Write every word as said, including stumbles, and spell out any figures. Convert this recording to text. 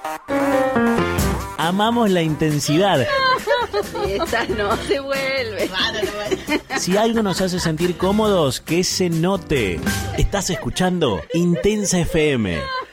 Amamos la intensidad. Esta no se vuelve. Si algo nos hace sentir cómodos, que se note. Estás escuchando Intensa F M.